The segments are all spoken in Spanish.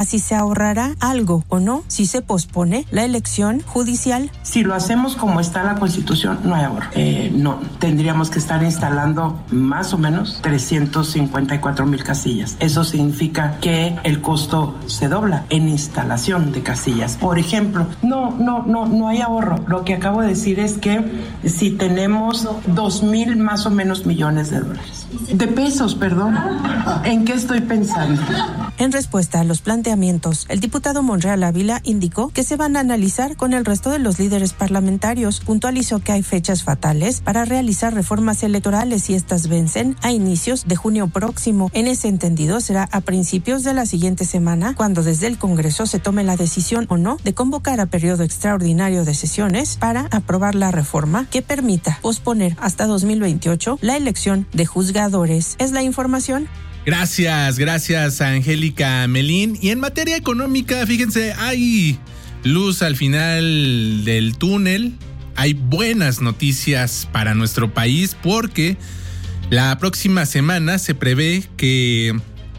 si se ahorrará algo o no si se pospone la elección judicial. Si lo hacemos como está la Constitución, no hay ahorro. No, tendríamos que estar instalando más o menos 354,000 casillas. Eso significa que el costo se dobla en instalación de casillas. Por ejemplo, no hay ahorro. Lo que acabo de decir es que si tenemos 2,000 más o menos millones de dólares. De pesos, perdón. ¿En qué estoy pensando? En respuesta a los planteamientos, el diputado Monreal Ávila indicó que se van a analizar con el resto de los líderes parlamentarios. Puntualizó que hay fechas fatales para realizar reformas electorales y estas vencen a inicios de junio próximo. En ese entendido, será a principios de la siguiente semana cuando desde el Congreso se tome la decisión o no de convocar a periodo extraordinario de sesiones para aprobar la reforma que permita posponer hasta 2028 la elección de juzgadores. Es la información. Gracias Angélica Melín. Y en materia económica, fíjense, hay luz al final del túnel. Hay buenas noticias para nuestro país porque la próxima semana se prevé que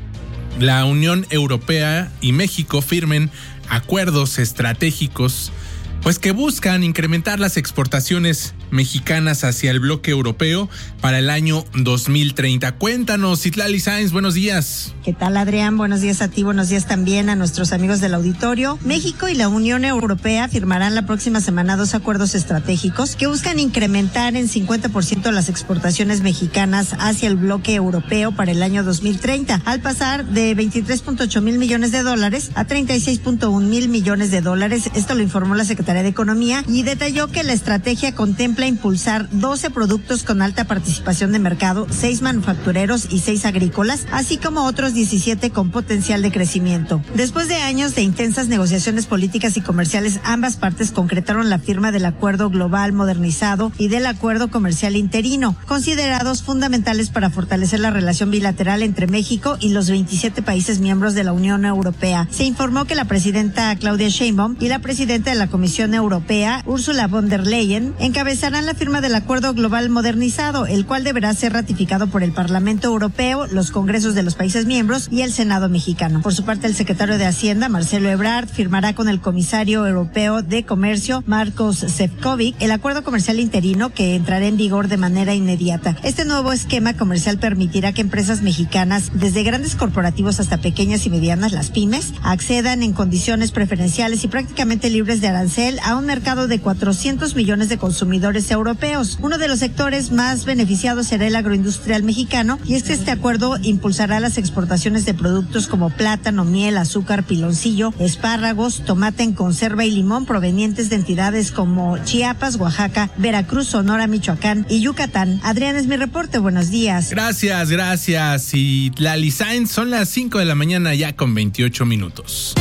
la Unión Europea y México firmen acuerdos estratégicos pues que buscan incrementar las exportaciones mexicanas hacia el bloque europeo para el año 2030. Cuéntanos, Citlali Sáenz, buenos días. ¿Qué tal, Adrián? Buenos días a ti, buenos días también a nuestros amigos del auditorio. México y la Unión Europea firmarán la próxima semana 2 acuerdos estratégicos que buscan incrementar en 50% las exportaciones mexicanas hacia el bloque europeo para el año 2030, al pasar de 23.8 mil millones de dólares a 36.1 mil millones de dólares. Esto lo informó la Secretaría de Economía y detalló que la estrategia contempla impulsar 12 productos con alta participación de mercado, 6 manufactureros y 6 agrícolas, así como otros 17 con potencial de crecimiento. Después de años de intensas negociaciones políticas y comerciales, ambas partes concretaron la firma del Acuerdo Global Modernizado y del Acuerdo Comercial Interino, considerados fundamentales para fortalecer la relación bilateral entre México y los 27 países miembros de la Unión Europea. Se informó que la presidenta Claudia Sheinbaum y la presidenta de la Comisión Europea, Ursula von der Leyen, encabezarán la firma del Acuerdo Global Modernizado, el cual deberá ser ratificado por el Parlamento Europeo, los congresos de los países miembros y el Senado mexicano. Por su parte, el secretario de Hacienda, Marcelo Ebrard, firmará con el comisario europeo de Comercio, Marcos Šefčovič, el acuerdo comercial interino que entrará en vigor de manera inmediata. Este nuevo esquema comercial permitirá que empresas mexicanas, desde grandes corporativos hasta pequeñas y medianas, las pymes, accedan en condiciones preferenciales y prácticamente libres de arancel a un mercado de 400 millones de consumidores europeos. Uno de los sectores más beneficiados será el agroindustrial mexicano, y es que este acuerdo impulsará las exportaciones de productos como plátano, miel, azúcar, piloncillo, espárragos, tomate en conserva y limón provenientes de entidades como Chiapas, Oaxaca, Veracruz, Sonora, Michoacán y Yucatán. Adrián, es mi reporte. Buenos días. Gracias. Y Lali Sáenz, son las 5 de la mañana ya con 28 minutos.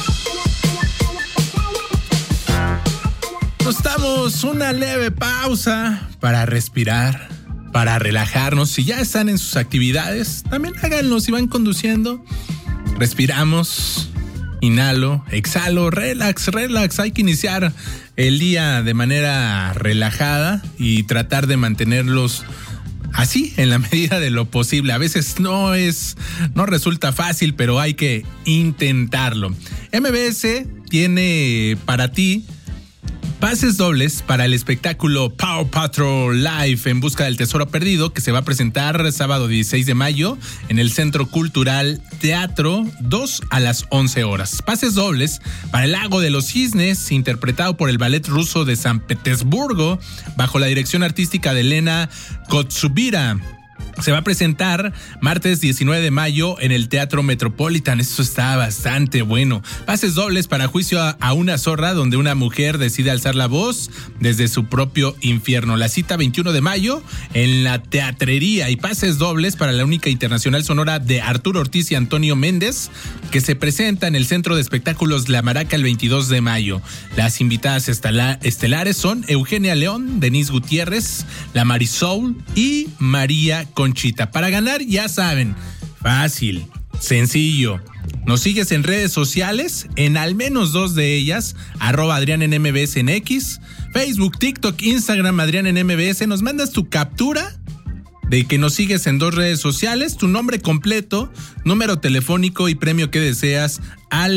Nos damos una leve pausa para respirar, para relajarnos. Si ya están en sus actividades, también háganlo. Si van conduciendo, respiramos, inhalo, exhalo, relax. Hay que iniciar el día de manera relajada y tratar de mantenerlos así en la medida de lo posible. A veces no resulta fácil, pero hay que intentarlo. MBS tiene para ti pases dobles para el espectáculo Paw Patrol Live en busca del tesoro perdido, que se va a presentar sábado 16 de mayo en el Centro Cultural Teatro 2 a las 11 horas. Pases dobles para el Lago de los Cisnes, interpretado por el Ballet Ruso de San Petersburgo, bajo la dirección artística de Elena Kotsubira. Se va a presentar martes 19 de mayo en el Teatro Metropolitan. Eso está bastante bueno. Pases dobles para Juicio a una zorra, donde una mujer decide alzar la voz desde su propio infierno. La cita 21 de mayo en la Teatrería. Y pases dobles para la Única Internacional Sonora de Arturo Ortiz y Antonio Méndez, que se presenta en el Centro de Espectáculos La Maraca el 22 de mayo. Las invitadas estelares son Eugenia León, Denise Gutiérrez, La Marisol y María Conchita. Para ganar, ya saben, fácil, sencillo. Nos sigues en redes sociales, en al menos 2 de ellas, @Adrián en MBS en X, Facebook, TikTok, Instagram, Adrián en MBS. Nos mandas tu captura de que nos sigues en 2 redes sociales, tu nombre completo, número telefónico y premio que deseas al